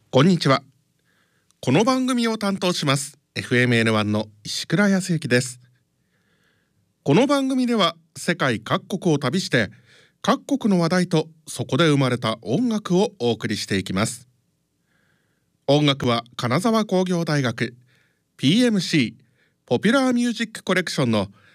こんにちは。この番組を担当します FMN1 の石倉康之です。この番組では世界各国を旅して各国の話題とそこで生まれた音楽をお送りしていきます。音楽は金沢工業大学 PMC ポピュラーミュージックコレクションの